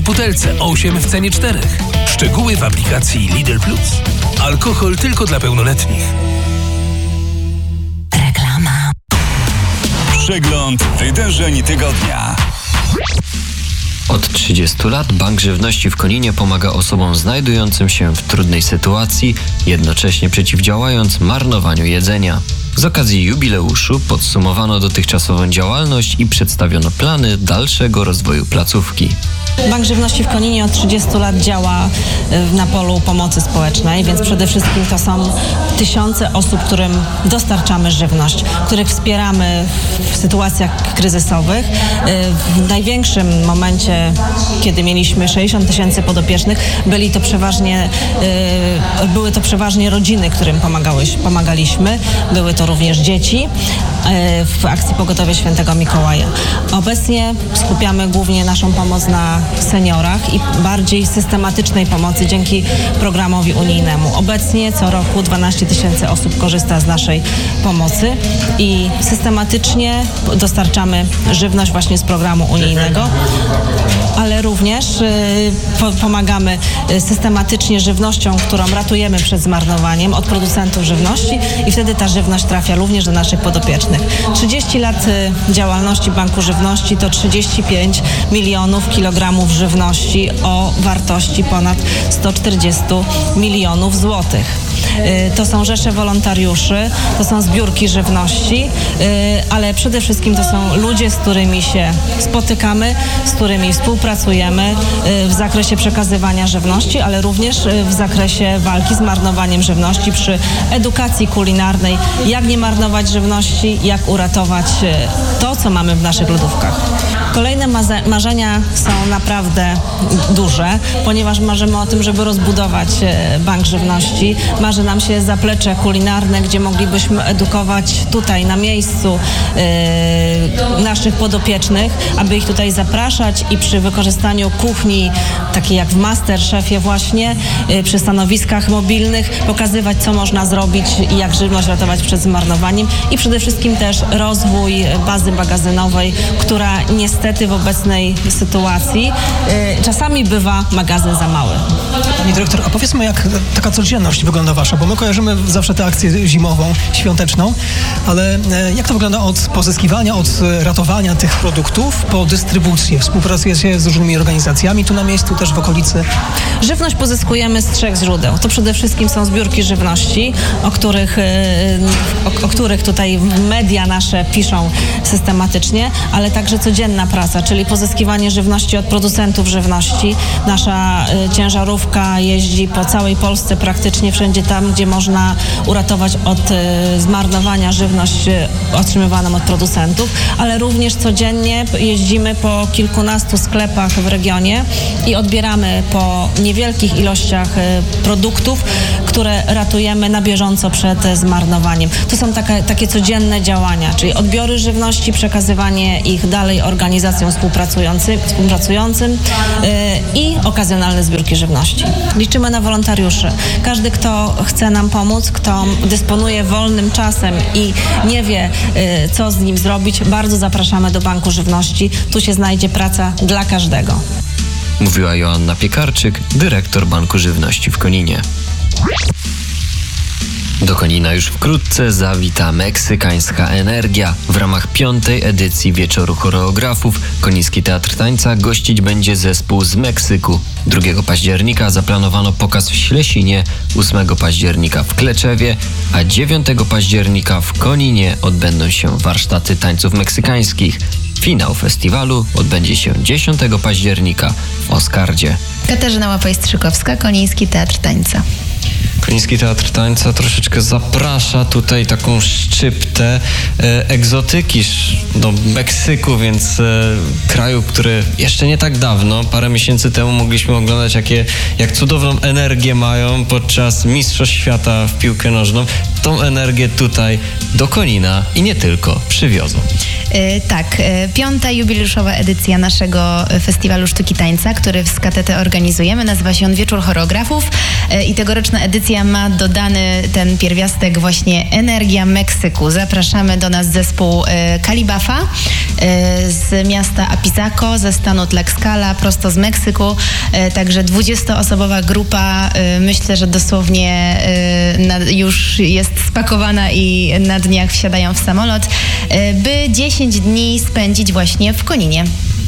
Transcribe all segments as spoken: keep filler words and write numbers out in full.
butelce, osiem w cenie czterech. Szczegóły w aplikacji Lidl Plus. Alkohol tylko dla pełnoletnich. Reklama. Przegląd wydarzeń tygodnia. Od trzydziestu lat Bank Żywności w Koninie pomaga osobom znajdującym się w trudnej sytuacji, jednocześnie przeciwdziałając marnowaniu jedzenia. Z okazji jubileuszu podsumowano dotychczasową działalność i przedstawiono plany dalszego rozwoju placówki. Bank Żywności w Koninie od trzydziestu lat działa na polu pomocy społecznej, więc przede wszystkim to są tysiące osób, którym dostarczamy żywność, których wspieramy w sytuacjach kryzysowych. W największym momencie, kiedy mieliśmy sześćdziesiąt tysięcy podopiecznych, byli to przeważnie, były to przeważnie rodziny, którym pomagaliśmy. Były to również dzieci w akcji Pogotowie Świętego Mikołaja. Obecnie skupiamy głównie naszą pomoc na seniorach i bardziej systematycznej pomocy dzięki programowi unijnemu. Obecnie co roku dwanaście tysięcy osób korzysta z naszej pomocy i systematycznie dostarczamy żywność właśnie z programu unijnego, ale również y, po, pomagamy systematycznie żywnością, którą ratujemy przed zmarnowaniem od producentów żywności i wtedy ta żywność trafia również do naszych podopiecznych. trzydzieści lat y, działalności Banku Żywności to trzydzieści pięć milionów kilogramów żywności o wartości ponad sto czterdzieści milionów złotych. To są rzesze wolontariuszy, to są zbiórki żywności, ale przede wszystkim to są ludzie, z którymi się spotykamy, z którymi współpracujemy w zakresie przekazywania żywności, ale również w zakresie walki z marnowaniem żywności przy edukacji kulinarnej, jak nie marnować żywności, jak uratować to, co mamy w naszych lodówkach. Kolejne maze- marzenia są naprawdę duże, ponieważ marzymy o tym, żeby rozbudować Bank Żywności. Marzy nam się zaplecze kulinarne, gdzie moglibyśmy edukować tutaj na miejscu yy, naszych podopiecznych, aby ich tutaj zapraszać i przy wykorzystaniu kuchni, takiej jak w Masterchefie właśnie, yy, przy stanowiskach mobilnych, pokazywać, co można zrobić i jak żywność ratować przed zmarnowaniem i przede wszystkim też rozwój bazy magazynowej, która niestety w obecnej sytuacji yy, czasami bywa magazyn za mały. Pani dyrektor, a powiedzmy, jak taka codzienność wygląda wasza, bo my kojarzymy zawsze tę akcję zimową, świąteczną, ale jak to wygląda od pozyskiwania, od ratowania tych produktów po dystrybucję? Współpracujecie z różnymi organizacjami tu na miejscu, też w okolicy? Żywność pozyskujemy z trzech źródeł. To przede wszystkim są zbiórki żywności, o których, o, o których tutaj media nasze piszą systematycznie, ale także codzienna praca, czyli pozyskiwanie żywności od producentów żywności. Nasza ciężarówka jeździ po całej Polsce, praktycznie wszędzie tam, gdzie można uratować od y, zmarnowania żywność y, otrzymywaną od producentów, ale również codziennie jeździmy po kilkunastu sklepach w regionie i odbieramy po niewielkich ilościach y, produktów, które ratujemy na bieżąco przed zmarnowaniem. To są takie, takie codzienne działania, czyli odbiory żywności, przekazywanie ich dalej organizacjom współpracującym, współpracującym y, i okazjonalne zbiórki żywności. Liczymy na wolontariuszy. Każdy, kto chce nam pomóc, kto dysponuje wolnym czasem i nie wie, y, co z nim zrobić, bardzo zapraszamy do Banku Żywności. Tu się znajdzie praca dla każdego. Mówiła Joanna Piekarczyk, dyrektor Banku Żywności w Koninie. Do Konina już wkrótce zawita Meksykańska Energia. W ramach piątej edycji Wieczoru Choreografów Koniński Teatr Tańca gościć będzie zespół z Meksyku. drugiego października zaplanowano pokaz w Ślesinie, ósmego października w Kleczewie, a dziewiątego października w Koninie odbędą się warsztaty tańców meksykańskich. Finał festiwalu odbędzie się dziesiątego października w Oskardzie. Katarzyna Łapaj-Strzykowska, Koniński Teatr Tańca. Koniński Teatr Tańca troszeczkę zaprasza tutaj taką szczyptę e, egzotyki do Meksyku, więc e, kraju, który jeszcze nie tak dawno, parę miesięcy temu mogliśmy oglądać, jakie, jak cudowną energię mają podczas Mistrzostw Świata w piłkę nożną. Tą energię tutaj do Konina i nie tylko przywiozą. Yy, tak, yy, piąta jubileuszowa edycja naszego Festiwalu Sztuki Tańca, który w S K T T organizujemy. Nazywa się on Wieczór Choreografów yy, i tegoroczna edycja edycja ma dodany ten pierwiastek właśnie Energia Meksyku. Zapraszamy do nas zespół e, Calibafa e, z miasta Apizaco, ze stanu Tlaxcala, prosto z Meksyku. E, także dwudziestoosobowa grupa, e, myślę, że dosłownie e, na, już jest spakowana i na dniach wsiadają w samolot, e, by dziesięć dni spędzić właśnie w Koninie.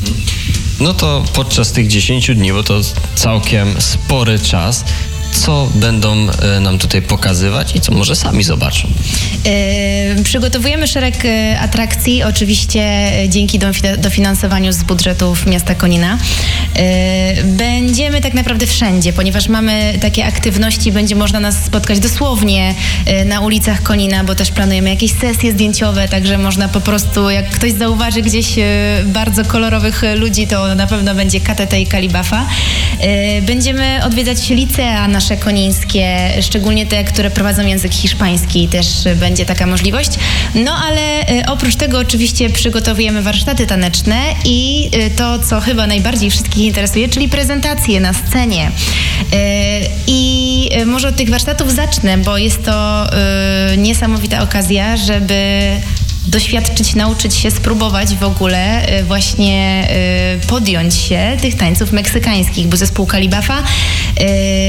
No to podczas tych dziesięciu dni, bo to całkiem spory czas, co będą e, nam tutaj pokazywać i co może sami zobaczą? Yy, przygotowujemy szereg yy, atrakcji, oczywiście yy, dzięki dofi- dofinansowaniu z budżetów miasta Konina. Yy, będziemy tak naprawdę wszędzie, ponieważ mamy takie aktywności, będzie można nas spotkać dosłownie yy, na ulicach Konina, bo też planujemy jakieś sesje zdjęciowe, także można po prostu, jak ktoś zauważy gdzieś yy, bardzo kolorowych ludzi, to na pewno będzie K T T i Calibafa. Yy, będziemy odwiedzać licea nasze konińskie, szczególnie te, które prowadzą język hiszpański, też będzie taka możliwość. No ale y, oprócz tego oczywiście przygotowujemy warsztaty taneczne i y, to, co chyba najbardziej wszystkich interesuje, czyli prezentacje na scenie. Y, I y, może od tych warsztatów zacznę, bo jest to y, niesamowita okazja, żeby doświadczyć, nauczyć się, spróbować w ogóle y, właśnie y, podjąć się tych tańców meksykańskich, bo zespół Calibafa y,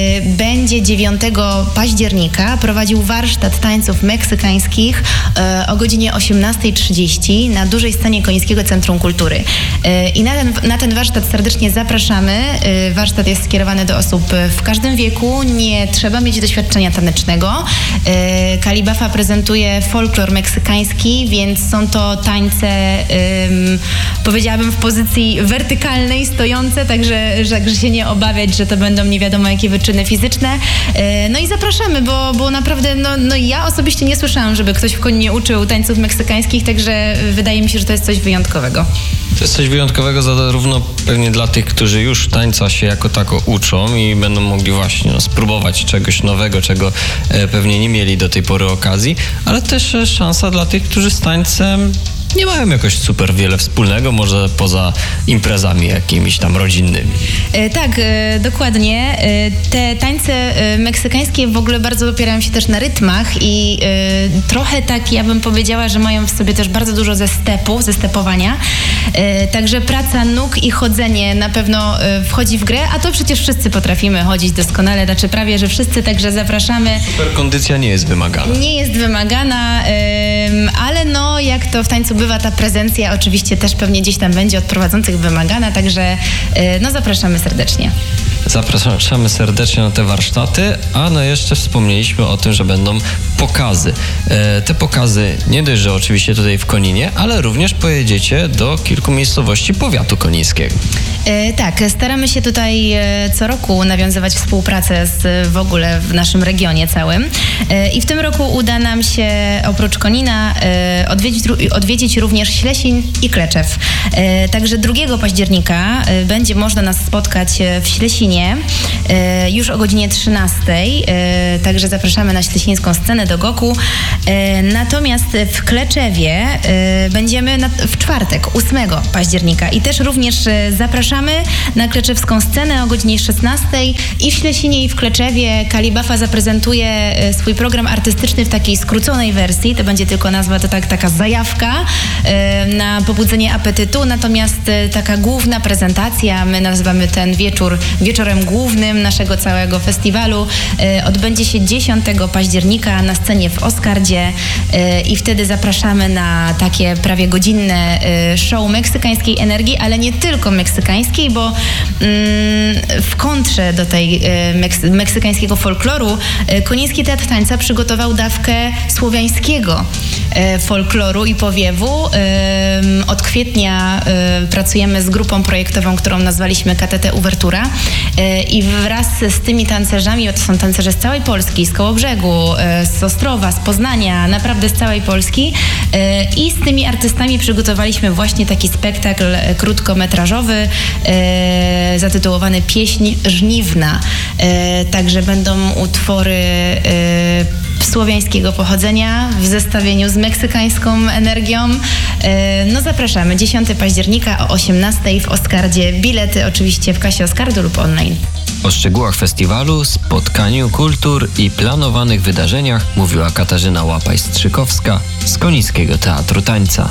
będzie dziewiątego października prowadził warsztat tańców meksykańskich y, o godzinie osiemnastej trzydzieści na dużej scenie Konińskiego Centrum Kultury. Y, I na ten, na ten warsztat serdecznie zapraszamy. Y, warsztat jest skierowany do osób w każdym wieku, nie trzeba mieć doświadczenia tanecznego. Y, Calibafa prezentuje folklor meksykański, więc Więc są to tańce, ym, powiedziałabym, w pozycji wertykalnej, stojące, także, także się nie obawiać, że to będą nie wiadomo jakie wyczyny fizyczne. Yy, no i zapraszamy, bo, bo naprawdę, no, no ja osobiście nie słyszałam, żeby ktoś w Koninie uczył tańców meksykańskich, także wydaje mi się, że to jest coś wyjątkowego. To jest coś wyjątkowego zarówno pewnie dla tych, którzy już tańca się jako tako uczą i będą mogli właśnie no, spróbować czegoś nowego, czego e, pewnie nie mieli do tej pory okazji, ale też e, szansa dla tych, którzy z tańcem nie mają jakoś super wiele wspólnego, może poza imprezami jakimiś tam rodzinnymi. E, tak, e, dokładnie. E, te tańce e, meksykańskie w ogóle bardzo opierają się też na rytmach i e, trochę tak, ja bym powiedziała, że mają w sobie też bardzo dużo zestepu, zestepowania. E, także praca nóg i chodzenie na pewno e, wchodzi w grę, a to przecież wszyscy potrafimy chodzić doskonale, znaczy prawie, że wszyscy, także zapraszamy. Super kondycja nie jest wymagana. Nie jest wymagana, e, ale no jak to w tańcu bywa, ta prezencja oczywiście też pewnie gdzieś tam będzie od prowadzących wymagana, także no zapraszamy serdecznie. Zapraszamy serdecznie na te warsztaty, a no jeszcze wspomnieliśmy o tym, że będą pokazy. E, te pokazy nie dość, że oczywiście tutaj w Koninie, ale również pojedziecie do kilku miejscowości powiatu konińskiego. E, tak, staramy się tutaj e, co roku nawiązywać współpracę z, w ogóle w naszym regionie całym. E, I w tym roku uda nam się oprócz Konina e, odwiedzić, odwiedzić również Ślesin i Kleczew. E, także drugiego października e, będzie można nas spotkać w Ślesinie e, już o godzinie trzynastej. E, także zapraszamy na ślesińską scenę do Goku. E, natomiast w Kleczewie e, będziemy na, w czwartek, ósmego października i też również e, zapraszamy na kleczewską scenę o godzinie szesnastej i w Ślesinie i w Kleczewie Calibafa zaprezentuje e, swój program artystyczny w takiej skróconej wersji. To będzie tylko nazwa, to tak, taka zajawka e, na pobudzenie apetytu, natomiast e, taka główna prezentacja, my nazywamy ten wieczór wieczorem głównym naszego całego festiwalu, e, odbędzie się dziesiątego października na scenie w Oskardzie e, i wtedy zapraszamy na takie prawie godzinne e, show meksykańskiej energii, ale nie tylko meksykańskiej, bo mm, w kontrze do tej e, meksy, meksykańskiego folkloru e, Koniński Teatr Tańca przygotował dawkę słowiańskiego e, folkloru i powiewu. E, od kwietnia e, pracujemy z grupą projektową, którą nazwaliśmy K T T Uwertura e, i wraz z tymi tancerzami, to są tancerze z całej Polski, z Kołobrzegu, e, z Ostrowa, z Poznania, naprawdę z całej Polski e, i z tymi artystami przygotowaliśmy właśnie taki spektakl krótkometrażowy e, zatytułowany Pieśń Żniwna. E, także będą utwory e, słowiańskiego pochodzenia w zestawieniu z meksykańską energią. E, no zapraszamy, dziesiątego października o osiemnastej w Oskardzie. Bilety oczywiście w kasie Oskardu lub online. O szczegółach festiwalu, spotkaniu kultur i planowanych wydarzeniach mówiła Katarzyna Łapaj-Strzykowska z Konińskiego Teatru Tańca.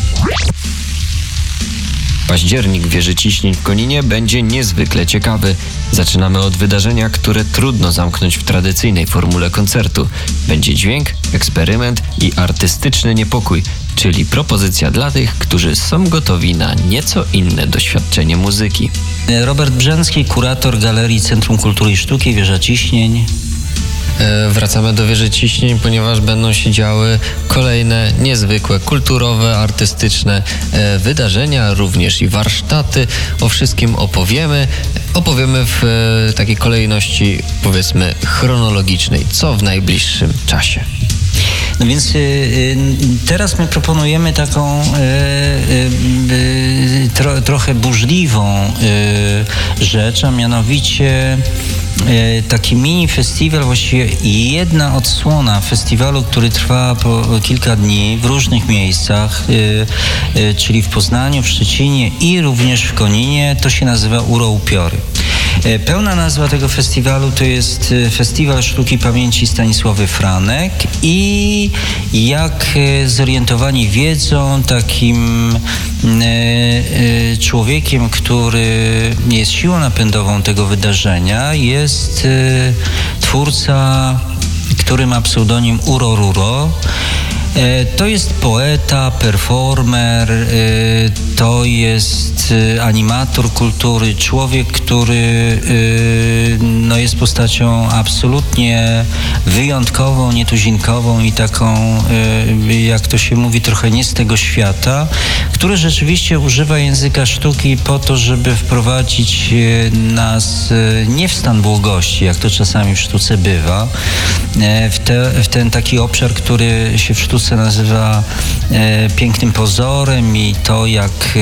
Październik Wieży Ciśnień w Koninie będzie niezwykle ciekawy. Zaczynamy od wydarzenia, które trudno zamknąć w tradycyjnej formule koncertu. Będzie dźwięk, eksperyment i artystyczny niepokój, czyli propozycja dla tych, którzy są gotowi na nieco inne doświadczenie muzyki. Robert Brzęcki, kurator Galerii Centrum Kultury i Sztuki Wieża Ciśnień. Wracamy do Wieży Ciśnień, ponieważ będą się działy kolejne niezwykłe, kulturowe, artystyczne wydarzenia, również i warsztaty. O wszystkim opowiemy. Opowiemy w takiej kolejności, powiedzmy, chronologicznej, co w najbliższym czasie. No więc y, y, teraz my proponujemy taką y, y, tro, trochę burzliwą y, rzecz, a mianowicie y, taki mini festiwal, właściwie jedna odsłona festiwalu, który trwa po kilka dni w różnych miejscach, y, y, czyli w Poznaniu, w Szczecinie i również w Koninie. To się nazywa Uroupiory. Pełna nazwa tego festiwalu to jest Festiwal Sztuki Pamięci Stanisławy Franek i jak zorientowani wiedzą, takim człowiekiem, który jest siłą napędową tego wydarzenia, jest twórca, który ma pseudonim Uroruro. To jest poeta, performer, to jest animator kultury, człowiek, który no, jest postacią absolutnie wyjątkową, nietuzinkową i taką, jak to się mówi, trochę nie z tego świata, który rzeczywiście używa języka sztuki po to, żeby wprowadzić nas nie w stan błogości, jak to czasami w sztuce bywa, w, te, w ten taki obszar, który się w sztuce nazywa e, pięknym pozorem i to, jak e,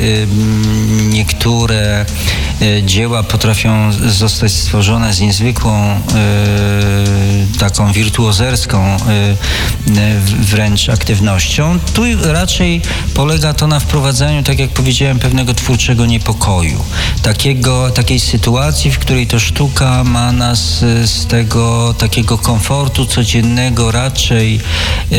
niektóre e, dzieła potrafią zostać stworzone z niezwykłą e, taką wirtuozerską e, wręcz aktywnością. Tu raczej polega to na wprowadzaniu, tak jak powiedziałem, pewnego twórczego niepokoju. Takiego, takiej sytuacji, w której to sztuka ma nas z tego takiego komfortu codziennego raczej e,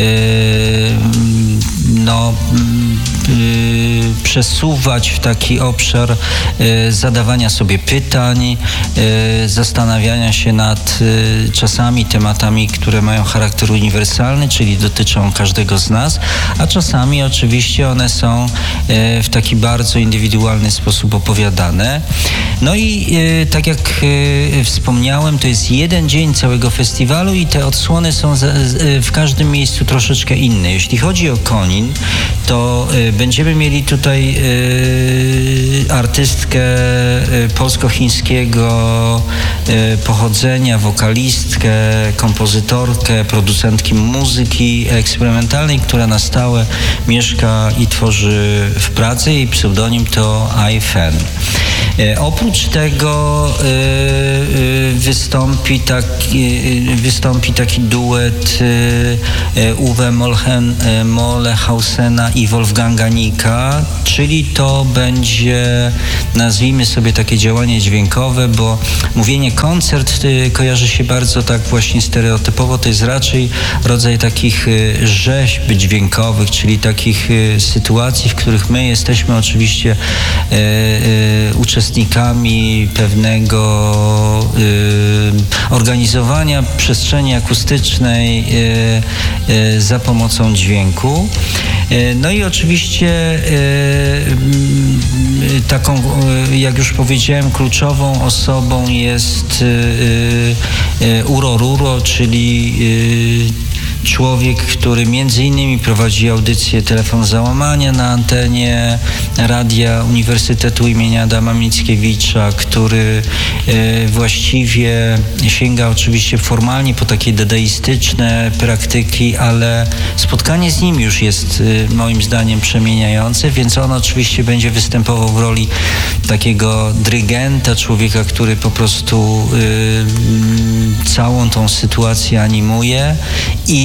no, yy, przesuwać w taki obszar yy, zadawania sobie pytań, yy, zastanawiania się nad yy, czasami tematami, które mają charakter uniwersalny, czyli dotyczą każdego z nas, a czasami oczywiście one są yy, w taki bardzo indywidualny sposób opowiadane. No i yy, tak jak yy, wspomniałem, to jest jeden dzień całego festiwalu i te odsłony są za, yy, w każdym miejscu troszeczkę inne. Jeśli chodzi o Konin, to y, będziemy mieli tutaj y, artystkę y, polsko-chińskiego y, pochodzenia, wokalistkę, kompozytorkę, producentki muzyki eksperymentalnej, która na stałe mieszka i tworzy w Pradze. Jej pseudonim to iFan. Y, oprócz tego y, y, wystąpi, taki, y, wystąpi taki duet y, y, Uwe Molchen, Molehausena i Wolfganga Nika, czyli to będzie, nazwijmy sobie, takie działanie dźwiękowe, bo mówienie koncert y, kojarzy się bardzo tak właśnie stereotypowo, to jest raczej rodzaj takich y, rzeźb dźwiękowych, czyli takich y, sytuacji, w których my jesteśmy oczywiście y, y, uczestnikami pewnego y, organizowania przestrzeni akustycznej y, y, za pomocą dźwięku. No i oczywiście taką, jak już powiedziałem, kluczową osobą jest Uroruro, czyli człowiek, który między innymi prowadzi audycję Telefon Załamania na antenie Radia Uniwersytetu imienia Adama Mickiewicza, który e, właściwie sięga oczywiście formalnie po takie dadaistyczne praktyki, ale spotkanie z nim już jest e, moim zdaniem przemieniające, więc on oczywiście będzie występował w roli takiego dyrygenta, człowieka, który po prostu e, całą tą sytuację animuje i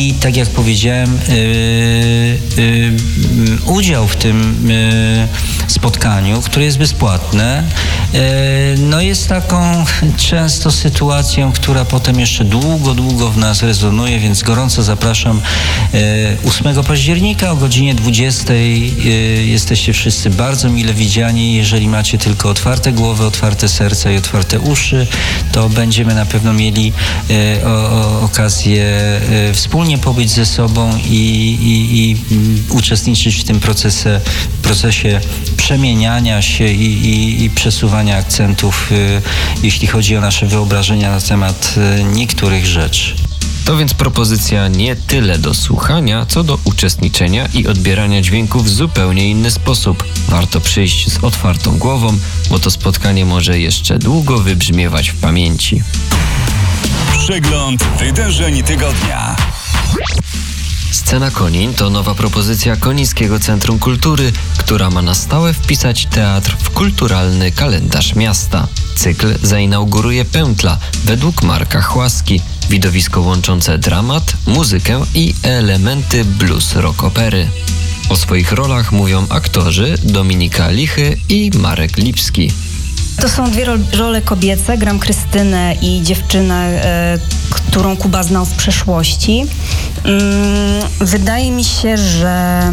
i tak jak powiedziałem, yy, yy, udział w tym yy, spotkaniu, które jest bezpłatne, yy, no jest taką często sytuacją, która potem jeszcze długo, długo w nas rezonuje, więc gorąco zapraszam yy, ósmego października o godzinie dwudziestej. Yy, jesteście wszyscy bardzo mile widziani. Jeżeli macie tylko otwarte głowy, otwarte serca i otwarte uszy, to będziemy na pewno mieli yy, o, o, okazję yy, wspólnie pobyć ze sobą i, i, i uczestniczyć w tym procesie, procesie przemieniania się i, i, i przesuwania akcentów, y, jeśli chodzi o nasze wyobrażenia na temat y, niektórych rzeczy. To więc propozycja nie tyle do słuchania, co do uczestniczenia i odbierania dźwięków w zupełnie inny sposób. Warto przyjść z otwartą głową, bo to spotkanie może jeszcze długo wybrzmiewać w pamięci. Przegląd wydarzeń tygodnia. Scena Konin to nowa propozycja Konińskiego Centrum Kultury, która ma na stałe wpisać teatr w kulturalny kalendarz miasta. Cykl zainauguruje Pętla według Marka Chłaski, widowisko łączące dramat, muzykę i elementy blues rock opery. O swoich rolach mówią aktorzy Dominika Lichy i Marek Lipski. To są dwie role kobiece. Gram Krystynę i dziewczynę, e, którą Kuba znał w przeszłości. Mm, wydaje mi się, że,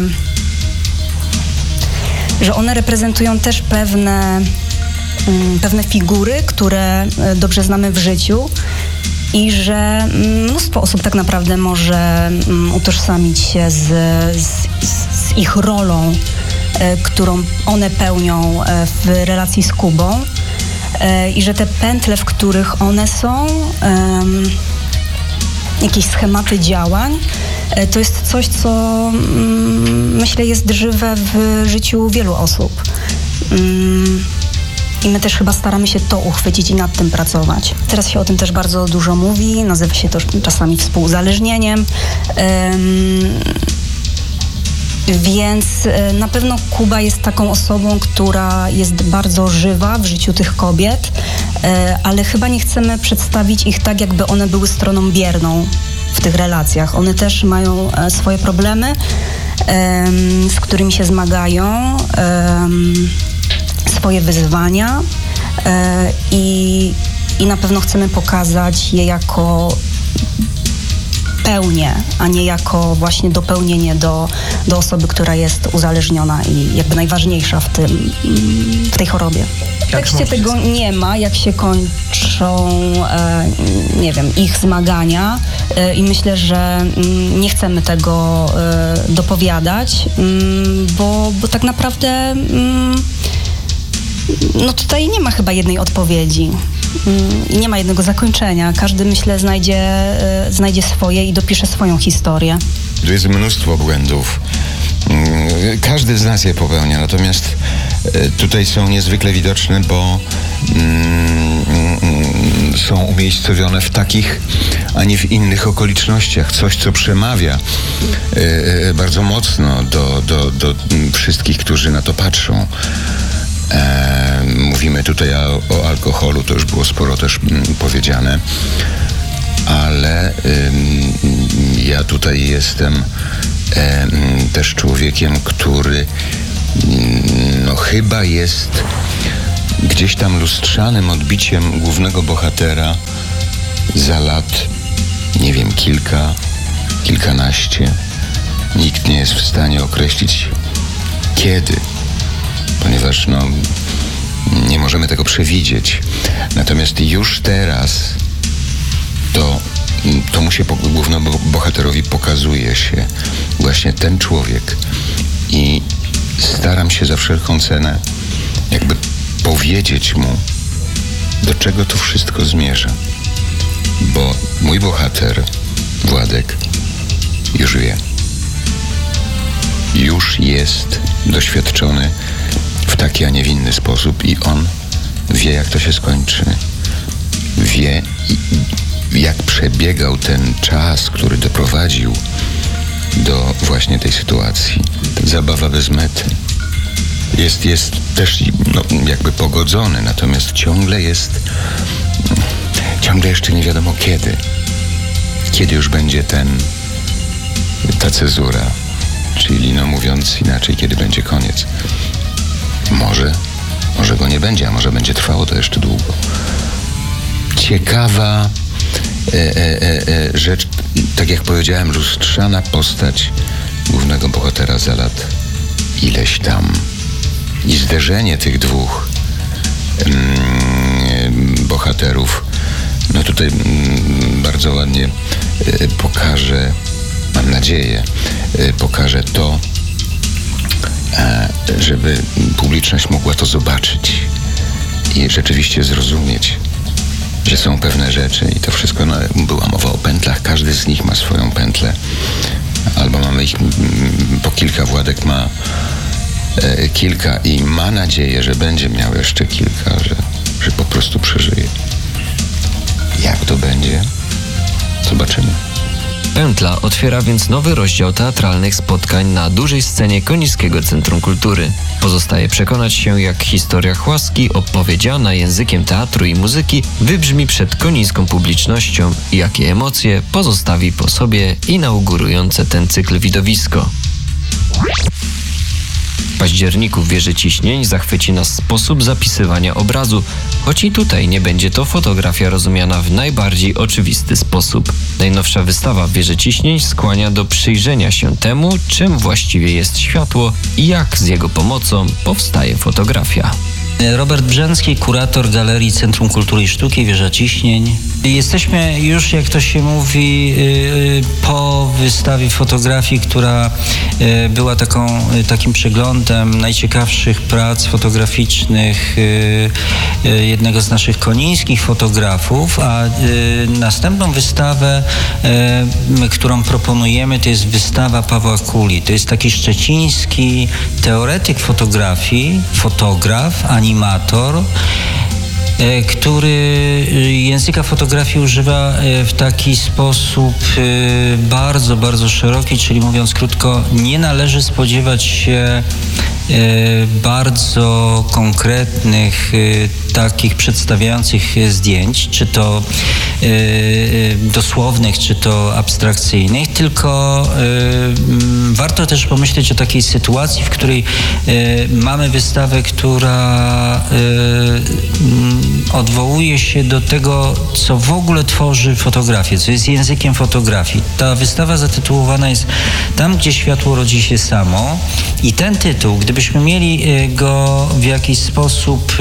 że one reprezentują też pewne, mm, pewne figury, które dobrze znamy w życiu i że mnóstwo osób tak naprawdę może mm, utożsamić się z, z, z ich rolą, którą one pełnią w relacji z Kubą i że te pętle, w których one są, jakieś schematy działań, to jest coś, co myślę jest żywe w życiu wielu osób. I my też chyba staramy się to uchwycić i nad tym pracować. Teraz się o tym też bardzo dużo mówi, nazywa się to czasami współuzależnieniem. Więc na pewno Kuba jest taką osobą, która jest bardzo żywa w życiu tych kobiet, ale chyba nie chcemy przedstawić ich tak, jakby one były stroną bierną w tych relacjach. One też mają swoje problemy, z którymi się zmagają, swoje wyzwania i, i na pewno chcemy pokazać je jako pełnię, a nie jako właśnie dopełnienie do, do osoby, która jest uzależniona i jakby najważniejsza w tym, w tej chorobie. W tekście tego nie ma, jak się kończą, e, nie wiem, ich zmagania e, i myślę, że m, nie chcemy tego e, dopowiadać, m, bo, bo tak naprawdę m, no tutaj nie ma chyba jednej odpowiedzi. I nie ma jednego zakończenia. Każdy, myślę, znajdzie, znajdzie swoje i dopisze swoją historię. Tu jest mnóstwo błędów. Każdy z nas je popełnia, natomiast tutaj są niezwykle widoczne, bo są umiejscowione w takich, a nie w innych okolicznościach. Coś, co przemawia bardzo mocno do, do, do wszystkich, którzy na to patrzą. E, mówimy tutaj o, o alkoholu, to już było sporo też m, powiedziane, ale ym, ja tutaj jestem e, też człowiekiem, który m, no chyba jest gdzieś tam lustrzanym odbiciem głównego bohatera za lat, nie wiem, kilka, kilkanaście. Nikt nie jest w stanie określić kiedy, ponieważ no, nie możemy tego przewidzieć. Natomiast już teraz to, to mu się głównemu bohaterowi pokazuje się właśnie ten człowiek i staram się za wszelką cenę jakby powiedzieć mu, do czego to wszystko zmierza. Bo mój bohater, Władek, już wie. Już jest doświadczony w taki, a nie w inny sposób i on wie, jak to się skończy. Wie, jak przebiegał ten czas, który doprowadził do właśnie tej sytuacji. Zabawa bez mety. Jest, jest też no, jakby pogodzony, natomiast ciągle jest, ciągle jeszcze nie wiadomo kiedy. Kiedy już będzie ten ta cezura, czyli no mówiąc inaczej, kiedy będzie koniec. Może, może go nie będzie, a może będzie trwało to jeszcze długo. Ciekawa e, e, e, rzecz, tak jak powiedziałem, lustrzana postać głównego bohatera za lat ileś tam. I zderzenie tych dwóch mm, bohaterów, no tutaj mm, bardzo ładnie y, pokaże, mam nadzieję, y, pokaże to, a, żeby publiczność mogła to zobaczyć i rzeczywiście zrozumieć, że są pewne rzeczy i to wszystko, no, była mowa o pętlach, każdy z nich ma swoją pętlę, albo mamy ich m, po kilka, Władek ma e, kilka i ma nadzieję, że będzie miał jeszcze kilka, że, że po prostu przeżyje. Jak to będzie? Zobaczymy. Pętla otwiera więc nowy rozdział teatralnych spotkań na dużej scenie Konińskiego Centrum Kultury. Pozostaje przekonać się, jak historia Chłaski opowiedziana językiem teatru i muzyki wybrzmi przed konińską publicznością i jakie emocje pozostawi po sobie inaugurujące ten cykl widowisko. W październiku w Wieży Ciśnień zachwyci nas sposób zapisywania obrazu, choć i tutaj nie będzie to fotografia rozumiana w najbardziej oczywisty sposób. Najnowsza wystawa w Wieży Ciśnień skłania do przyjrzenia się temu, czym właściwie jest światło i jak z jego pomocą powstaje fotografia. Robert Brzęcki, kurator Galerii Centrum Kultury i Sztuki Wieża Ciśnień. Jesteśmy już, jak to się mówi, po wystawie fotografii, która była taką, takim przeglądem najciekawszych prac fotograficznych jednego z naszych konińskich fotografów, a następną wystawę, którą proponujemy, to jest wystawa Pawła Kuli. To jest taki szczeciński teoretyk fotografii, fotograf, animator, który języka fotografii używa w taki sposób bardzo, bardzo szeroki, czyli mówiąc krótko, nie należy spodziewać się bardzo konkretnych, takich przedstawiających zdjęć, czy to dosłownych, czy to abstrakcyjnych, tylko warto też pomyśleć o takiej sytuacji, w której mamy wystawę, która odwołuje się do tego, co w ogóle tworzy fotografię, co jest językiem fotografii. Ta wystawa zatytułowana jest Tam, gdzie światło rodzi się samo i ten tytuł, gdybyśmy mieli go w jakiś sposób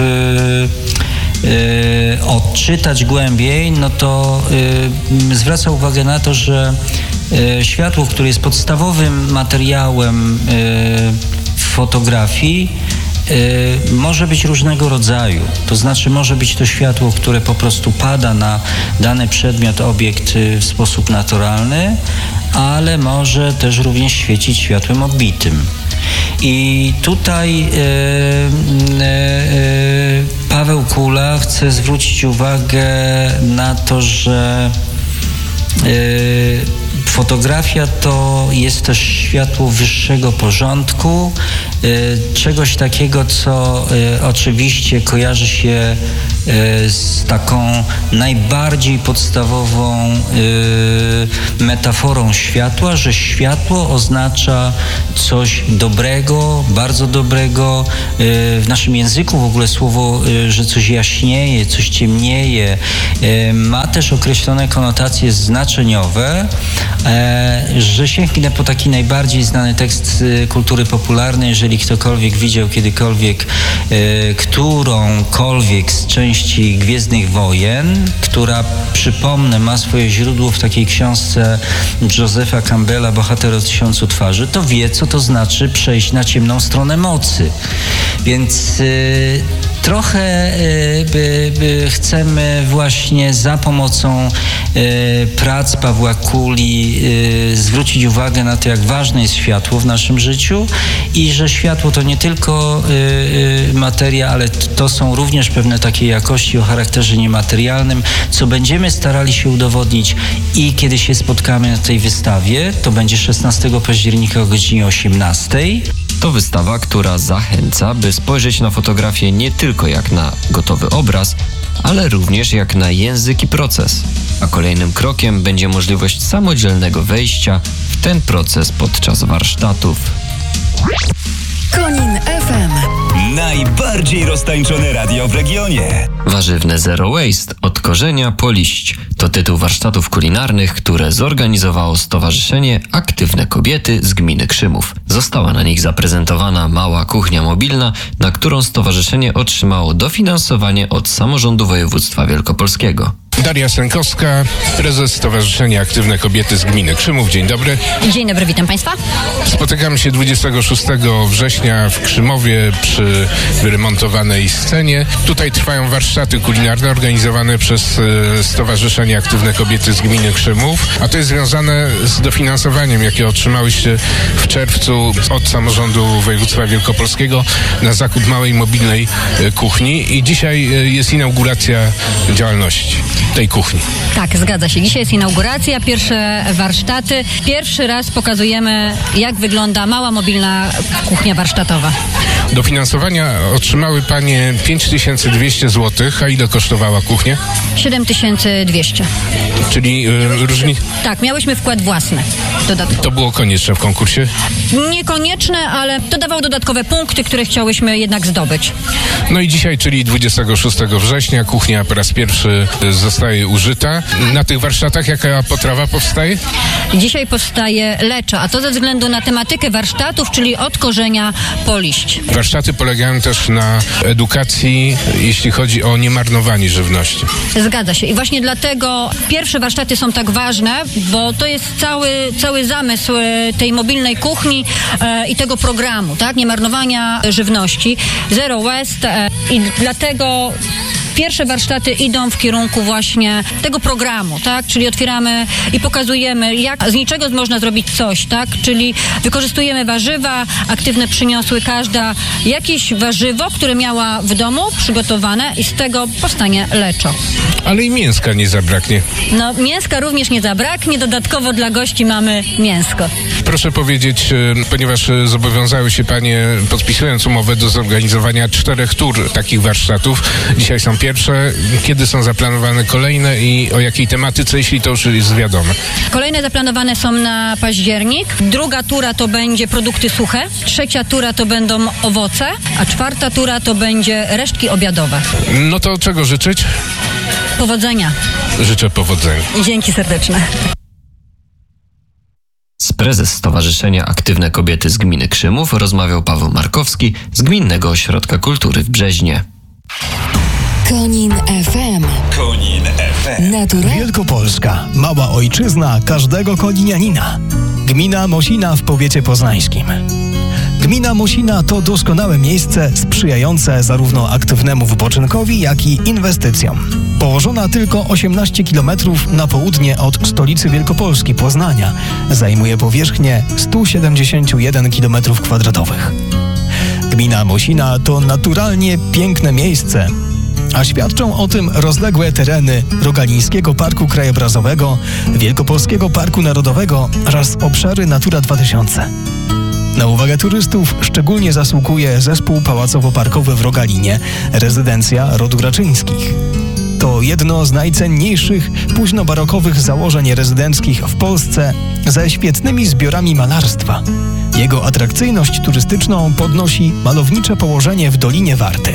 Yy, odczytać głębiej, no to yy, zwraca uwagę na to, że yy, światło, które jest podstawowym materiałem yy, w fotografii, yy, może być różnego rodzaju. To znaczy może być to światło, które po prostu pada na dany przedmiot, obiekt yy, w sposób naturalny, ale może też również świecić światłem odbitym. I tutaj yy, yy, Paweł Kula chce zwrócić uwagę na to, że yy, fotografia to jest też światło wyższego porządku, yy, czegoś takiego, co yy, oczywiście kojarzy się yy, z taką najbardziej podstawową yy, metaforą światła, że światło oznacza coś dobrego, bardzo dobrego. Yy, w naszym języku w ogóle słowo, yy, że coś jaśnieje, coś ciemnieje, yy, ma też określone konotacje znaczeniowe, że sięgnę po taki najbardziej znany tekst kultury popularnej. Jeżeli ktokolwiek widział kiedykolwiek e, którąkolwiek z części Gwiezdnych Wojen, która, przypomnę, ma swoje źródło w takiej książce Josepha Campbella Bohater o tysiącu twarzy, to wie, co to znaczy przejść na ciemną stronę mocy. Więc e, trochę e, by, by chcemy właśnie za pomocą e, prac Pawła Kuli e, zwrócić uwagę na to, jak ważne jest światło w naszym życiu i że światło to nie tylko e, materia, ale to są również pewne takie jakości o charakterze niematerialnym, co będziemy starali się udowodnić i kiedy się spotkamy na tej wystawie, to będzie szesnastego października o godzinie osiemnastej. To wystawa, która zachęca, by spojrzeć na fotografię nie tylko jak na gotowy obraz, ale również jak na język i proces. A kolejnym krokiem będzie możliwość samodzielnego wejścia w ten proces podczas warsztatów. Konin F M. Najbardziej roztańczone radio w regionie. Warzywne Zero Waste od korzenia po liść to tytuł warsztatów kulinarnych, które zorganizowało Stowarzyszenie Aktywne Kobiety z gminy Krzymów. Została na nich zaprezentowana mała kuchnia mobilna, na którą stowarzyszenie otrzymało dofinansowanie od samorządu województwa wielkopolskiego. Daria Sękowska, prezes Stowarzyszenia Aktywne Kobiety z gminy Krzymów. Dzień dobry. Dzień dobry, witam Państwa. Spotykamy się dwudziestego szóstego września w Krzymowie przy wyremontowanej scenie. Tutaj trwają warsztaty kulinarne organizowane przez Stowarzyszenie Aktywne Kobiety z gminy Krzymów, a to jest związane z dofinansowaniem, jakie otrzymałyście w czerwcu od samorządu województwa wielkopolskiego na zakup małej mobilnej kuchni i dzisiaj jest inauguracja działalności tej kuchni. Tak, zgadza się. Dzisiaj jest inauguracja, pierwsze warsztaty. Pierwszy raz pokazujemy, jak wygląda mała mobilna kuchnia warsztatowa. Dofinansowania otrzymały Panie pięć tysięcy dwieście złotych, a ile kosztowała kuchnia? siedem tysięcy dwieście. Czyli y, różni... Tak, miałyśmy wkład własny dodatkowy. To było konieczne w konkursie? Niekonieczne, ale to dawało dodatkowe punkty, które chciałyśmy jednak zdobyć. No i dzisiaj, czyli dwudziestego szóstego września, kuchnia po raz pierwszy zostaje użyta. Na tych warsztatach jaka potrawa powstaje? Dzisiaj powstaje lecza, a to ze względu na tematykę warsztatów, czyli od korzenia po liść. Warsztaty polegają też na edukacji, jeśli chodzi o niemarnowanie żywności. Zgadza się i właśnie dlatego pierwsze warsztaty są tak ważne, bo to jest cały, cały zamysł tej mobilnej kuchni e, i tego programu, tak? Niemarnowania żywności, Zero Waste e, i dlatego pierwsze warsztaty idą w kierunku właśnie tego programu, tak? Czyli otwieramy i pokazujemy, jak z niczego można zrobić coś, tak? Czyli wykorzystujemy warzywa, aktywne przyniosły każda jakieś warzywo, które miała w domu przygotowane i z tego powstanie leczo. Ale i mięska nie zabraknie. No, mięska również nie zabraknie, dodatkowo dla gości mamy mięsko. Proszę powiedzieć, ponieważ zobowiązały się Panie, podpisując umowę do zorganizowania czterech tur takich warsztatów, dzisiaj są pierwsze, kiedy są zaplanowane kolejne i o jakiej tematyce, jeśli to już jest wiadome? Kolejne zaplanowane są na październik, druga tura to będzie produkty suche, trzecia tura to będą owoce, a czwarta tura to będzie resztki obiadowe. No to czego życzyć? Powodzenia. Życzę powodzenia. Dzięki serdeczne. Z prezes Stowarzyszenia Aktywne Kobiety z gminy Krzymów rozmawiał Paweł Markowski z Gminnego Ośrodka Kultury w Brzeźnie. Konin F M. Konin F M. Natura... Wielkopolska. Mała ojczyzna każdego koninianina. Gmina Mosina w powiecie poznańskim. Gmina Mosina to doskonałe miejsce sprzyjające zarówno aktywnemu wypoczynkowi, jak i inwestycjom. Położona tylko osiemnaście kilometrów na południe od stolicy Wielkopolski Poznania, zajmuje powierzchnię sto siedemdziesiąt jeden kilometrów kwadratowych. Gmina Mosina to naturalnie piękne miejsce, a świadczą o tym rozległe tereny Rogalińskiego Parku Krajobrazowego, Wielkopolskiego Parku Narodowego oraz obszary Natura dwa tysiące. Na uwagę turystów szczególnie zasługuje zespół pałacowo-parkowy w Rogalinie, rezydencja rodu Raczyńskich. To jedno z najcenniejszych późnobarokowych założeń rezydenckich w Polsce ze świetnymi zbiorami malarstwa. Jego atrakcyjność turystyczną podnosi malownicze położenie w Dolinie Warty.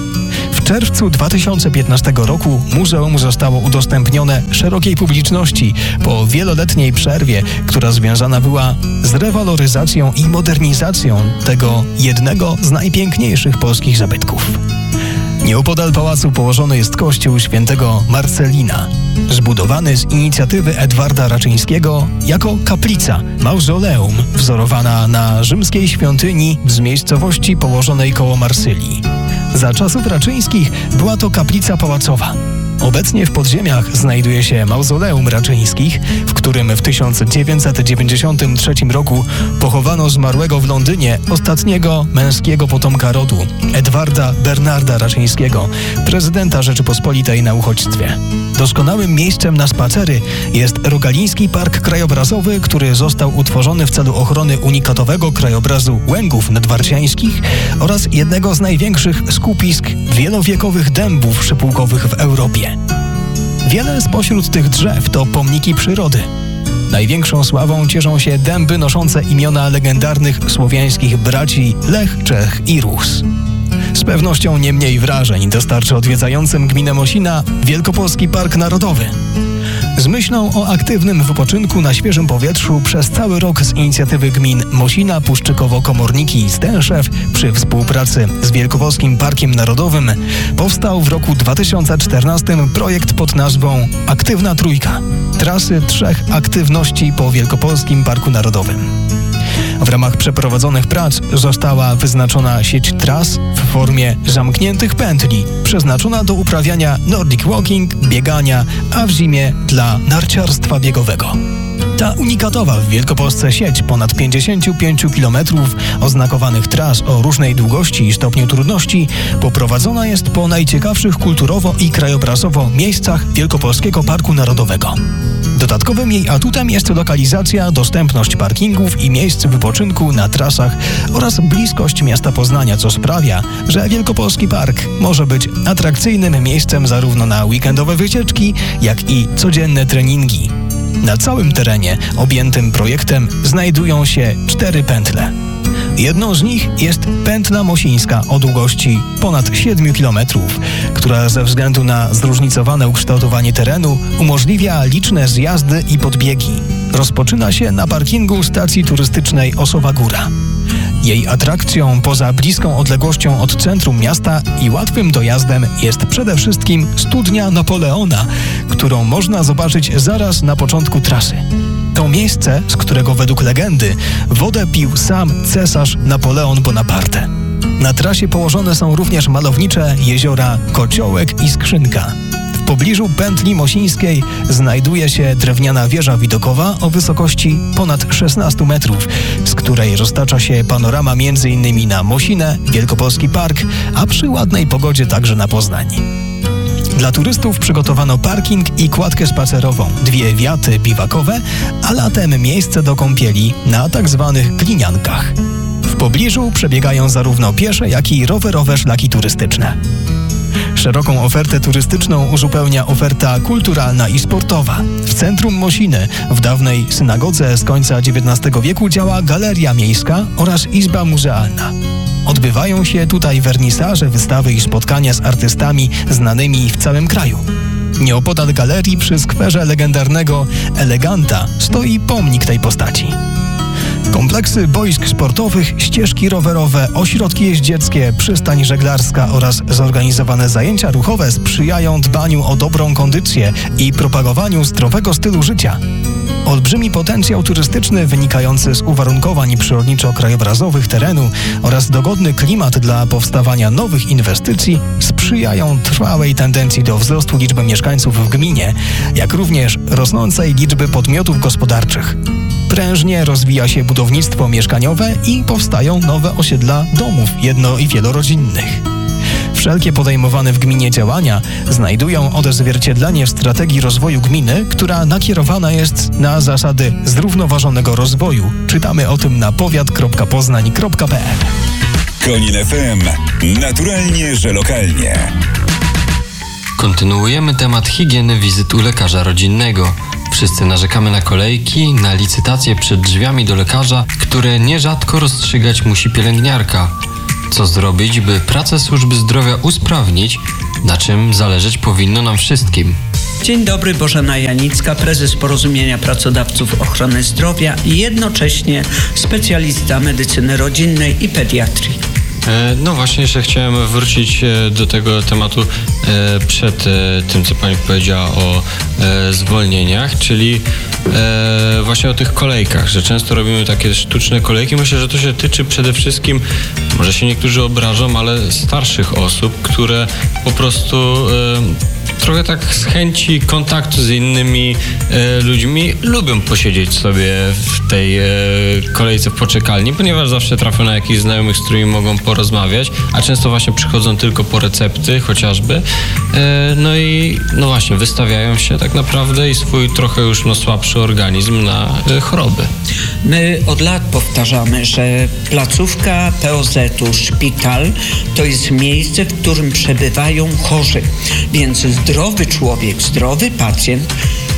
W czerwcu dwa tysiące piętnastego roku muzeum zostało udostępnione szerokiej publiczności po wieloletniej przerwie, która związana była z rewaloryzacją i modernizacją tego jednego z najpiękniejszych polskich zabytków. Nieopodal pałacu położony jest kościół świętego Marcelina, zbudowany z inicjatywy Edwarda Raczyńskiego jako kaplica, mauzoleum wzorowana na rzymskiej świątyni z miejscowości położonej koło Marsylii. Za czasów Raczyńskich była to kaplica pałacowa. Obecnie w podziemiach znajduje się mauzoleum Raczyńskich, w którym w tysiąc dziewięćset dziewięćdziesiątym trzecim roku pochowano zmarłego w Londynie ostatniego męskiego potomka rodu, Edwarda Bernarda Raczyńskiego, prezydenta Rzeczypospolitej na uchodźstwie. Doskonałym miejscem na spacery jest Rogaliński Park Krajobrazowy, który został utworzony w celu ochrony unikatowego krajobrazu Łęgów Nadwarciańskich oraz jednego z największych skupisk wielowiekowych dębów szypułkowych w Europie. Wiele spośród tych drzew to pomniki przyrody. Największą sławą cieszą się dęby noszące imiona legendarnych słowiańskich braci Lech, Czech i Rus. Z pewnością nie mniej wrażeń dostarczy odwiedzającym gminę Mosina Wielkopolski Park Narodowy. Z myślą o aktywnym wypoczynku na świeżym powietrzu przez cały rok z inicjatywy gmin Mosina, Puszczykowo-Komorniki i Stęszew przy współpracy z Wielkopolskim Parkiem Narodowym powstał w roku dwa tysiące czternastym projekt pod nazwą Aktywna Trójka. Trasy trzech aktywności po Wielkopolskim Parku Narodowym. W ramach przeprowadzonych prac została wyznaczona sieć tras w formie zamkniętych pętli, przeznaczona do uprawiania Nordic Walking, biegania, a w zimie dla narciarstwa biegowego. Ta unikatowa w Wielkopolsce sieć ponad pięćdziesiąt pięć kilometrów oznakowanych tras o różnej długości i stopniu trudności poprowadzona jest po najciekawszych kulturowo i krajobrazowo miejscach Wielkopolskiego Parku Narodowego. Dodatkowym jej atutem jest lokalizacja, dostępność parkingów i miejsc wypoczynku na trasach oraz bliskość miasta Poznania, co sprawia, że Wielkopolski Park może być atrakcyjnym miejscem zarówno na weekendowe wycieczki, jak i codzienne treningi. Na całym terenie objętym projektem znajdują się cztery pętle. Jedną z nich jest pętla mosińska o długości ponad siedem kilometrów, która ze względu na zróżnicowane ukształtowanie terenu umożliwia liczne zjazdy i podbiegi. Rozpoczyna się na parkingu stacji turystycznej Osowa Góra. Jej atrakcją poza bliską odległością od centrum miasta i łatwym dojazdem jest przede wszystkim studnia Napoleona, którą można zobaczyć zaraz na początku trasy. To miejsce, z którego według legendy wodę pił sam cesarz Napoleon Bonaparte. Na trasie położone są również malownicze jeziora Kociołek i Skrzynka. W pobliżu pętli mosińskiej znajduje się drewniana wieża widokowa o wysokości ponad szesnaście metrów, z której roztacza się panorama między innymi na Mosinę, Wielkopolski Park, a przy ładnej pogodzie także na Poznań. Dla turystów przygotowano parking i kładkę spacerową, dwie wiaty biwakowe, a latem miejsce do kąpieli na tak zwanych gliniankach. W pobliżu przebiegają zarówno piesze, jak i rowerowe szlaki turystyczne. Szeroką ofertę turystyczną uzupełnia oferta kulturalna i sportowa. W centrum Mosiny, w dawnej synagodze z końca dziewiętnastego wieku działa galeria miejska oraz izba muzealna. Odbywają się tutaj wernisaże, wystawy i spotkania z artystami znanymi w całym kraju. Nieopodal galerii przy skwerze legendarnego Eleganta stoi pomnik tej postaci. Kompleksy boisk sportowych, ścieżki rowerowe, ośrodki jeździeckie, przystań żeglarska oraz zorganizowane zajęcia ruchowe sprzyjają dbaniu o dobrą kondycję i propagowaniu zdrowego stylu życia. Olbrzymi potencjał turystyczny wynikający z uwarunkowań przyrodniczo-krajobrazowych terenu oraz dogodny klimat dla powstawania nowych inwestycji sprzyjają trwałej tendencji do wzrostu liczby mieszkańców w gminie, jak również rosnącej liczby podmiotów gospodarczych. Prężnie rozwija się budownictwo mieszkaniowe i powstają nowe osiedla domów jedno- i wielorodzinnych. Wszelkie podejmowane w gminie działania znajdują odzwierciedlenie w strategii rozwoju gminy, która nakierowana jest na zasady zrównoważonego rozwoju. Czytamy o tym na powiat kropka poznań kropka p l. Konin F M. Naturalnie, że lokalnie. Kontynuujemy temat higieny wizyt u lekarza rodzinnego. Wszyscy narzekamy na kolejki, na licytacje przed drzwiami do lekarza, które nierzadko rozstrzygać musi pielęgniarka. Co zrobić, by pracę służby zdrowia usprawnić, na czym zależeć powinno nam wszystkim? Dzień dobry, Bożena Janicka, prezes Porozumienia Pracodawców Ochrony Zdrowia i jednocześnie specjalista medycyny rodzinnej i pediatrii. No właśnie, jeszcze chciałem wrócić do tego tematu przed tym, co pani powiedziała o zwolnieniach, czyli właśnie o tych kolejkach, że często robimy takie sztuczne kolejki. Myślę, że to się tyczy przede wszystkim, może się niektórzy obrażą, ale starszych osób, które po prostu trochę tak z chęci kontaktu z innymi e, ludźmi lubią posiedzieć sobie w tej e, kolejce w poczekalni, ponieważ zawsze trafią na jakichś znajomych, z którymi mogą porozmawiać, a często właśnie przychodzą tylko po recepty chociażby. E, no i no właśnie, wystawiają się tak naprawdę i swój trochę już no, słabszy organizm na e, choroby. My od lat powtarzamy, że placówka P O Z-u, szpital to jest miejsce, w którym przebywają chorzy, więc zdrowy człowiek, zdrowy pacjent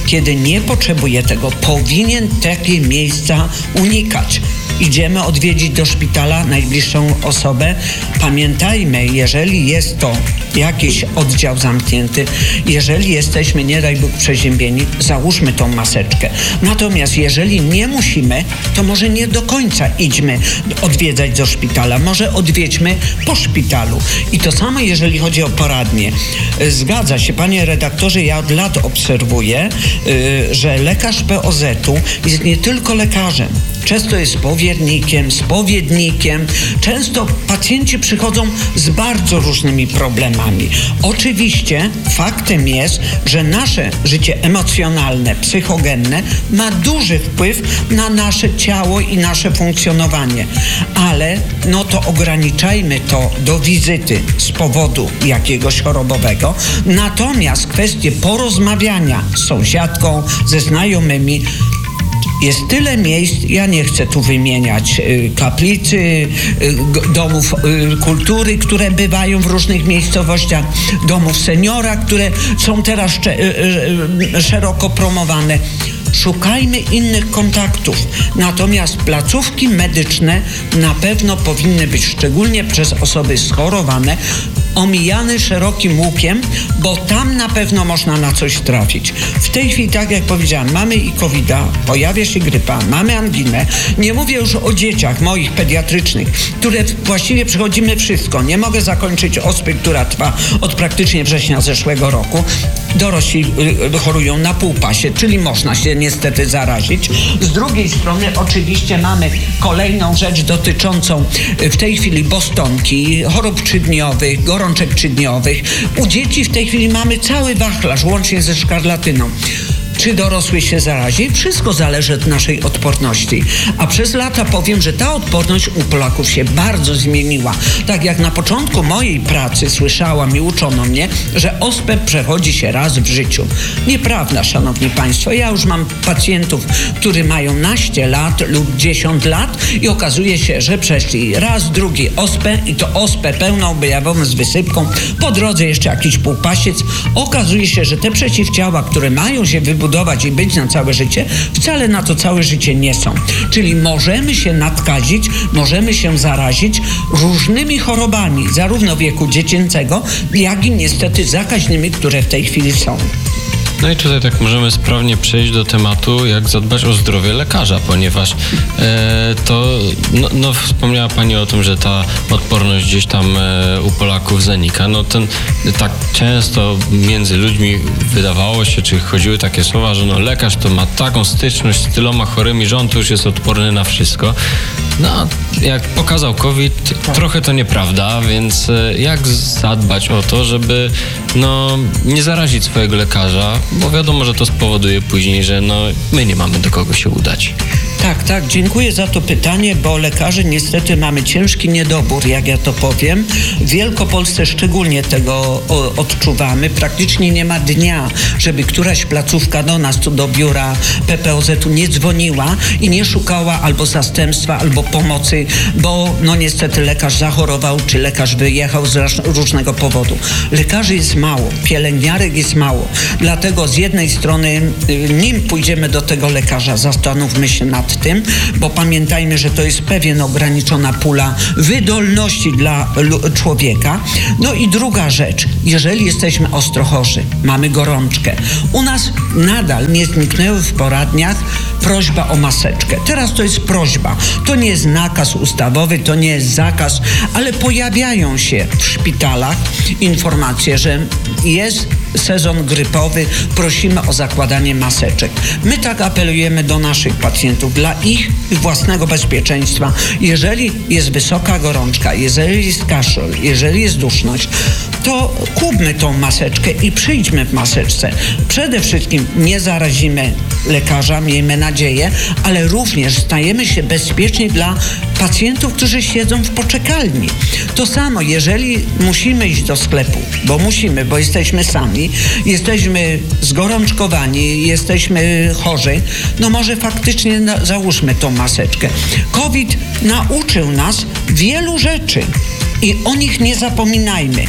kiedy nie potrzebuje tego, powinien takie miejsca unikać. Idziemy odwiedzić do szpitala najbliższą osobę. Pamiętajmy, jeżeli jest to jakiś oddział zamknięty, jeżeli jesteśmy, nie daj Bóg, przeziębieni, załóżmy tą maseczkę. Natomiast jeżeli nie musimy, to może nie do końca idźmy odwiedzać do szpitala. Może odwiedźmy po szpitalu. I to samo, jeżeli chodzi o poradnie. Zgadza się, panie redaktorze, ja od lat obserwuję, yy, że lekarz P O Z-u jest nie tylko lekarzem. Często jest powiernikiem, spowiednikiem. Często pacjenci przychodzą z bardzo różnymi problemami. Oczywiście faktem jest, że nasze życie emocjonalne, psychogenne ma duży wpływ na nasze ciało i nasze funkcjonowanie. Ale no to ograniczajmy to do wizyty z powodu jakiegoś chorobowego. Natomiast kwestie porozmawiania z sąsiadką, ze znajomymi, jest tyle miejsc, ja nie chcę tu wymieniać y, kaplicy, y, domów y, kultury, które bywają w różnych miejscowościach, domów seniora, które są teraz szcze, y, y, szeroko promowane. Szukajmy innych kontaktów. Natomiast placówki medyczne na pewno powinny być, szczególnie przez osoby schorowane, omijane szerokim łukiem, bo tam na pewno można na coś trafić. W tej chwili, tak jak powiedziałam, mamy i kowida, pojawia się grypa, mamy anginę. Nie mówię już o dzieciach moich pediatrycznych, które właściwie przechodzimy wszystko. Nie mogę zakończyć ospy, która trwa od praktycznie września zeszłego roku. Dorośli chorują na półpasie, czyli można się niestety zarazić. Z drugiej strony oczywiście mamy kolejną rzecz dotyczącą w tej chwili bostonki, chorób trzydniowych, gorączek trzydniowych. U dzieci w tej chwili mamy cały wachlarz, łącznie ze szkarlatyną. Czy dorosły się zarazi? Wszystko zależy od naszej odporności. A przez lata powiem, że ta odporność u Polaków się bardzo zmieniła. Tak jak na początku mojej pracy słyszałam i uczono mnie, że ospę przechodzi się raz w życiu. Nieprawda, szanowni państwo. Ja już mam pacjentów, którzy mają naście lat lub dziesięć lat i okazuje się, że przeszli raz, drugi ospę i to ospę pełną objawową z wysypką. Po drodze jeszcze jakiś półpasiec. Okazuje się, że te przeciwciała, które mają się wybudować budować i być na całe życie, wcale na to całe życie nie są. Czyli możemy się nadkazić, możemy się zarazić różnymi chorobami, zarówno wieku dziecięcego, jak i niestety zakaźnymi, które w tej chwili są. No i tutaj tak możemy sprawnie przejść do tematu, jak zadbać o zdrowie lekarza, ponieważ e, to, no, no wspomniała Pani o tym, że ta odporność gdzieś tam e, u Polaków zanika. No ten, tak często między ludźmi wydawało się, czy chodziły takie słowa, że no lekarz to ma taką styczność z tyloma chorymi, że on to już jest odporny na wszystko. No, jak pokazał COVID, trochę to nieprawda, więc e, jak zadbać o to, żeby no, nie zarazić swojego lekarza, bo wiadomo, że to spowoduje później, że no, my nie mamy do kogo się udać. Tak, tak, dziękuję za to pytanie, bo lekarzy niestety mamy ciężki niedobór, jak ja to powiem. W Wielkopolsce szczególnie tego o, odczuwamy. Praktycznie nie ma dnia, żeby któraś placówka do nas, tu do biura P P O Z-u nie dzwoniła i nie szukała albo zastępstwa, albo pomocy, bo no niestety lekarz zachorował, czy lekarz wyjechał z różnego powodu. Lekarzy jest mało, pielęgniarek jest mało. Dlatego z jednej strony, nim pójdziemy do tego lekarza, zastanówmy się nad tym, bo pamiętajmy, że to jest pewien ograniczona pula wydolności dla człowieka. No i druga rzecz, jeżeli jesteśmy ostro chorzy, mamy gorączkę, u nas nadal nie zniknęły w poradniach prośba o maseczkę. Teraz to jest prośba. To nie jest nakaz ustawowy, to nie jest zakaz, ale pojawiają się w szpitalach informacje, że jest sezon grypowy, prosimy o zakładanie maseczek. My tak apelujemy do naszych pacjentów, dla ich własnego bezpieczeństwa. Jeżeli jest wysoka gorączka, jeżeli jest kaszel, jeżeli jest duszność, to kupmy tą maseczkę i przyjdźmy w maseczce. Przede wszystkim nie zarazimy lekarza, miejmy nadzieję, ale również stajemy się bezpieczni dla pacjentów, którzy siedzą w poczekalni. To samo, jeżeli musimy iść do sklepu, bo musimy, bo jesteśmy sami, jesteśmy zgorączkowani, jesteśmy chorzy, no może faktycznie na, załóżmy tą maseczkę. COVID nauczył nas wielu rzeczy i o nich nie zapominajmy.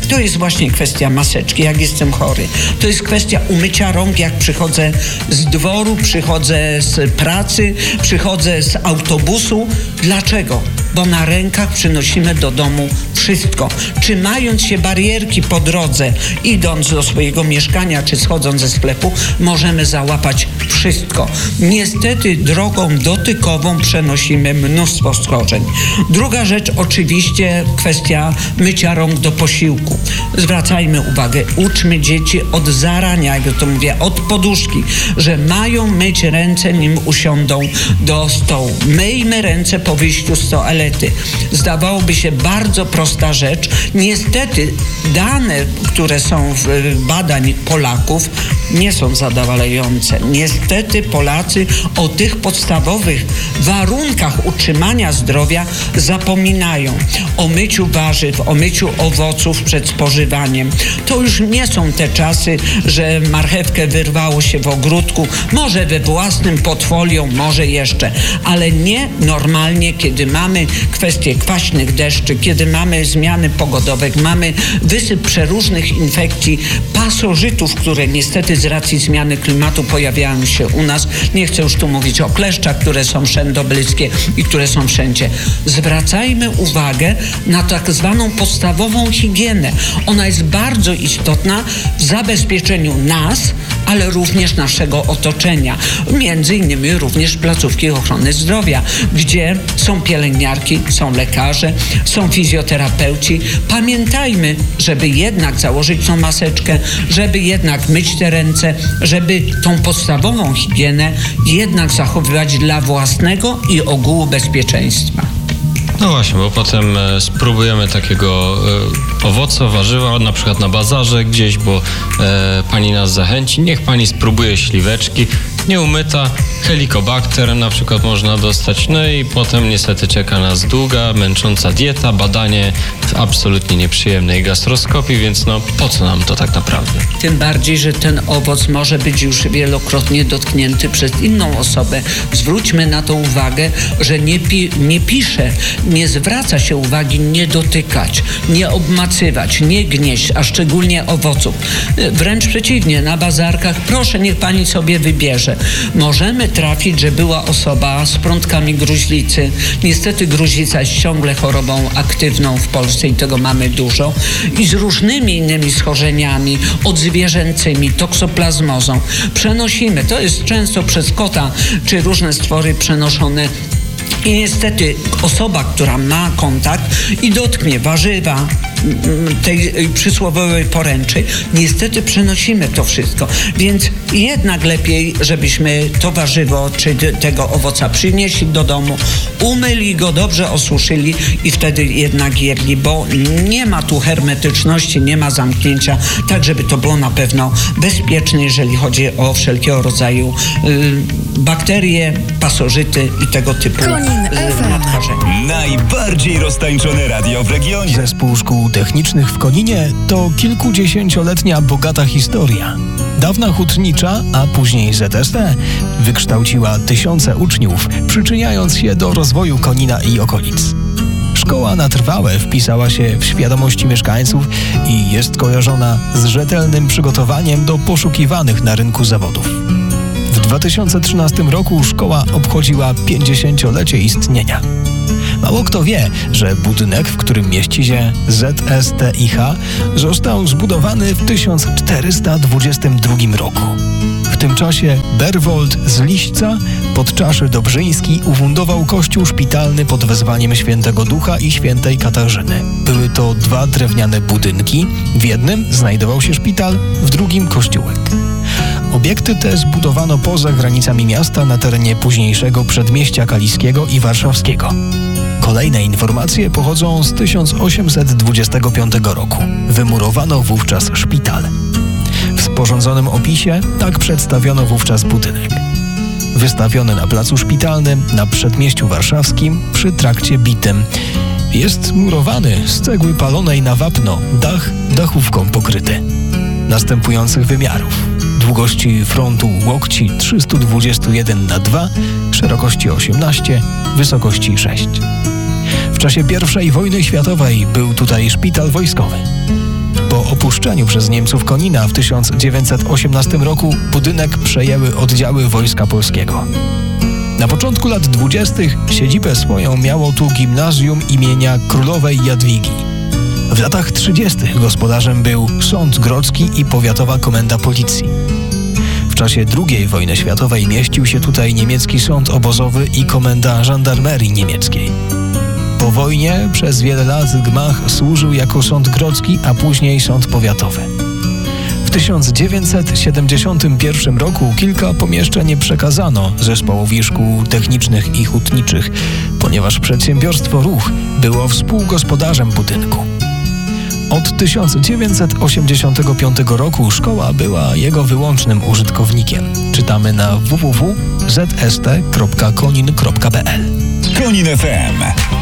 to jest właśnie kwestia maseczki, jak jestem chory. To jest kwestia umycia rąk, jak przychodzę z dworu, przychodzę z pracy, przychodzę z autobusu. Dlaczego? Bo na rękach przynosimy do domu wszystko. Trzymając się barierki po drodze, idąc do swojego mieszkania czy schodząc ze sklepu, możemy załapać wszystko. Niestety drogą dotykową przenosimy mnóstwo schorzeń. Druga rzecz, oczywiście kwestia mycia rąk do posiłku. Zwracajmy uwagę, uczmy dzieci od zarania, jak to mówię, od poduszki, że mają myć ręce, nim usiądą do stołu. Myjmy ręce po wyjściu z toalety. Zdawałoby się bardzo prosta rzecz. Niestety dane, które są w badań Polaków, nie są zadowalające. Niestety Polacy o tych podstawowych warunkach utrzymania zdrowia zapominają. O myciu warzyw, o myciu owoców przed spożywaniem. To już nie są te czasy, że marchewkę wyrwało się w ogródku, może we własnym pod folią, może jeszcze, ale nie normalnie, kiedy mamy kwestie kwaśnych deszczy, kiedy mamy zmiany pogodowe, mamy wysyp przeróżnych infekcji, pasożytów, które niestety z racji zmiany klimatu pojawiają się u nas. Nie chcę już tu mówić o kleszczach, które są wszędobylskie i które są wszędzie. Zwracajmy uwagę na tak zwaną podstawową higienę. Ona jest bardzo istotna w zabezpieczeniu nas, ale również naszego otoczenia. Między innymi również placówki ochrony zdrowia, gdzie są pielęgniarki, są lekarze, są fizjoterapeuci. Pamiętajmy, żeby jednak założyć tą maseczkę, żeby jednak myć te ręce, żeby tą podstawową higienę jednak zachowywać dla własnego i ogółu bezpieczeństwa. No właśnie, bo potem e, spróbujemy takiego e, owoca, warzywa, na przykład na bazarze gdzieś, bo e, pani nas zachęci. Niech pani spróbuje śliweczki. Nieumyta, helikobakter na przykład można dostać. No i potem niestety czeka nas długa, męcząca dieta, badanie w absolutnie nieprzyjemnej gastroskopii, więc no po co nam to tak naprawdę? Tym bardziej, że ten owoc może być już wielokrotnie dotknięty przez inną osobę. Zwróćmy na to uwagę, że nie, pi- nie pisze, nie zwraca się uwagi nie dotykać, nie obmacywać, nie gnieść, a szczególnie owoców. Wręcz przeciwnie, na bazarkach proszę, niech pani sobie wybierze. Możemy trafić, że była osoba z prądkami gruźlicy. Niestety gruźlica jest ciągle chorobą aktywną w Polsce i tego mamy dużo. I z różnymi innymi schorzeniami odzwierzęcymi, toksoplazmozą. Przenosimy, to jest często przez kota czy różne stwory przenoszone. I niestety osoba, która ma kontakt i dotknie warzywa, tej przysłowiowej poręczy, niestety przenosimy to wszystko. Więc jednak lepiej, żebyśmy to warzywo czy tego owoca przynieśli do domu, umyli go, dobrze osuszyli i wtedy jednak jedli, bo nie ma tu hermetyczności, nie ma zamknięcia, tak żeby to było na pewno bezpieczne, jeżeli chodzi o wszelkiego rodzaju y, bakterie, pasożyty i tego typu nadkażenia. Najbardziej roztańczone radio w regionie. Zespół szkół technicznych w Koninie to kilkudziesięcioletnia bogata historia. Dawna hutnicza, a później Z S T wykształciła tysiące uczniów, przyczyniając się do rozwoju Konina i okolic. Szkoła na trwałe wpisała się w świadomości mieszkańców i jest kojarzona z rzetelnym przygotowaniem do poszukiwanych na rynku zawodów. W dwa tysiące trzynastym roku szkoła obchodziła pięćdziesięciolecie istnienia. Mało kto wie, że budynek, w którym mieści się Z S T I H, został zbudowany w tysiąc czterysta dwudziestym drugim roku. W tym czasie Berwold z Liśca, Podczaszy Dobrzyński ufundował kościół szpitalny pod wezwaniem Świętego Ducha i Świętej Katarzyny. Były to dwa drewniane budynki, w jednym znajdował się szpital, w drugim kościółek. Obiekty te zbudowano poza granicami miasta na terenie późniejszego przedmieścia kaliskiego i warszawskiego. Kolejne informacje pochodzą z tysiąc osiemset dwudziestego piątego roku. Wymurowano wówczas szpital. W sporządzonym opisie tak przedstawiono wówczas budynek. Wystawiony na placu szpitalnym, na przedmieściu warszawskim, przy trakcie bitym. Jest murowany z cegły palonej na wapno, dach dachówką pokryty. Następujących wymiarów: długości frontu łokci trzysta dwadzieścia jeden na dwa, szerokości osiemnaście, wysokości sześć. W czasie pierwszej wojny światowej był tutaj szpital wojskowy. Po opuszczeniu przez Niemców Konina w tysiąc dziewięćset osiemnastym roku budynek przejęły oddziały Wojska Polskiego. Na początku lat dwudziestych siedzibę swoją miało tu gimnazjum imienia Królowej Jadwigi. W latach trzydziestych gospodarzem był Sąd Grodzki i Powiatowa Komenda Policji. W czasie drugiej wojny światowej mieścił się tutaj niemiecki sąd obozowy i komenda żandarmerii niemieckiej. Po wojnie przez wiele lat gmach służył jako sąd grodzki, a później sąd powiatowy. W tysiąc dziewięćset siedemdziesiątym pierwszym roku kilka pomieszczeń przekazano Zespołowi Szkół Technicznych i Hutniczych, ponieważ przedsiębiorstwo Ruch było współgospodarzem budynku. Od tysiąc dziewięćset osiemdziesiątego piątego roku szkoła była jego wyłącznym użytkownikiem. Czytamy na w w w kropka z s t kropka konin kropka p l. Konin F M.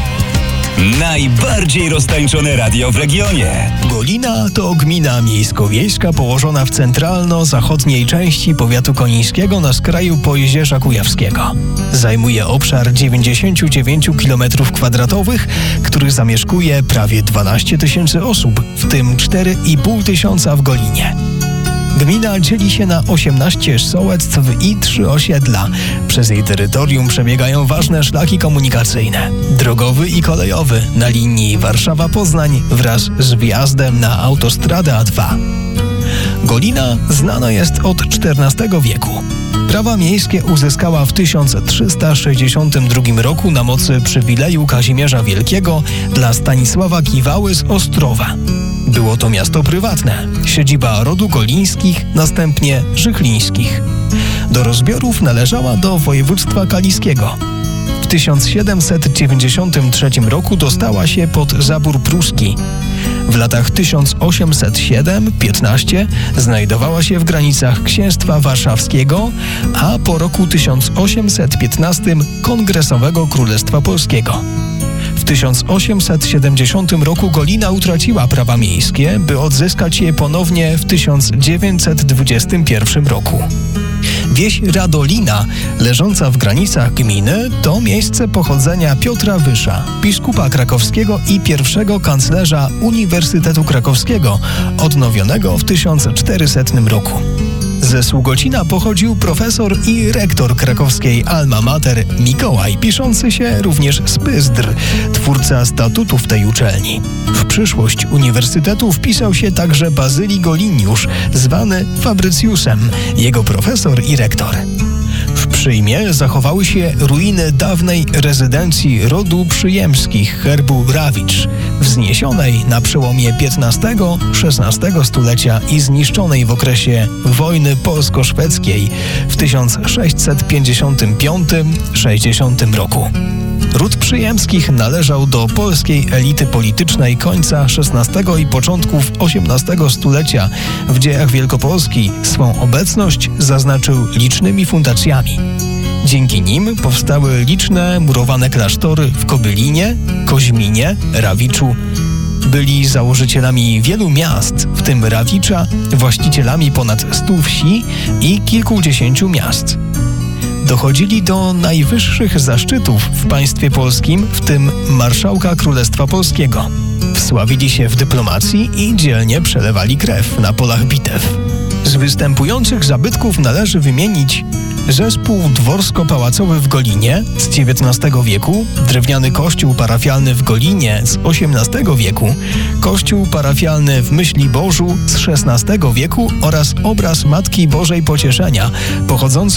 Najbardziej roztańczone radio w regionie. Golina to gmina miejsko-wiejska położona w centralno-zachodniej części powiatu konińskiego na skraju Pojezierza Kujawskiego. Zajmuje obszar dziewięćdziesiąt dziewięć kilometrów kwadratowych, który zamieszkuje prawie dwanaście tysięcy osób, w tym cztery i pół tysiąca w Golinie. Gmina dzieli się na osiemnaście sołectw i trzy osiedla. Przez jej terytorium przebiegają ważne szlaki komunikacyjne. Drogowy i kolejowy na linii Warszawa-Poznań wraz z wjazdem na autostradę A dwa. Golina znana jest od czternastego wieku. Prawa miejskie uzyskała w tysiąc trzysta sześćdziesiątym drugim roku na mocy przywileju Kazimierza Wielkiego dla Stanisława Kiwały z Ostrowa. Było to miasto prywatne, siedziba rodu Golińskich, następnie Żychlińskich. Do rozbiorów należała do województwa kaliskiego. W tysiąc siedemset dziewięćdziesiątym trzecim roku dostała się pod zabór pruski. W latach tysiąc osiemset siódmy do piętnastego znajdowała się w granicach Księstwa Warszawskiego, a po roku tysiąc osiemset piętnastym Kongresowego Królestwa Polskiego. W tysiąc osiemset siedemdziesiątym roku Golina utraciła prawa miejskie, by odzyskać je ponownie w tysiąc dziewięćset dwudziestym pierwszym roku. Wieś Radolina, leżąca w granicach gminy, to miejsce pochodzenia Piotra Wysza, biskupa krakowskiego i pierwszego kanclerza Uniwersytetu Krakowskiego, odnowionego w tysiąc czterysetnym roku. Ze Sługocina pochodził profesor i rektor krakowskiej Alma Mater Mikołaj, piszący się również z Pyzdr, twórca statutów tej uczelni. W przyszłość uniwersytetu wpisał się także Bazylii Goliniusz, zwany Fabrycjusem, jego profesor i rektor. W Przyjmie zachowały się ruiny dawnej rezydencji rodu Przyjemskich herbu Rawicz, wzniesionej na przełomie piętnastego do szesnastego stulecia i zniszczonej w okresie wojny polsko-szwedzkiej w tysiąc sześćset pięćdziesiątym piątym do sześćdziesiątym roku. Ród Przyjemskich należał do polskiej elity politycznej końca szesnastego i początków osiemnastego stulecia. W dziejach Wielkopolski swą obecność zaznaczył licznymi fundacjami. Dzięki nim powstały liczne murowane klasztory w Kobylinie, Koźminie, Rawiczu. Byli założycielami wielu miast, w tym Rawicza, właścicielami ponad stu wsi i kilkudziesięciu miast. Dochodzili do najwyższych zaszczytów w państwie polskim, w tym marszałka Królestwa Polskiego. Wsławili się w dyplomacji i dzielnie przelewali krew na polach bitew. Z występujących zabytków należy wymienić zespół dworsko-pałacowy w Golinie z dziewiętnastego wieku, drewniany kościół parafialny w Golinie z osiemnastego wieku, kościół parafialny w Myśliborzu z szesnastego wieku oraz obraz Matki Bożej Pocieszenia pochodzący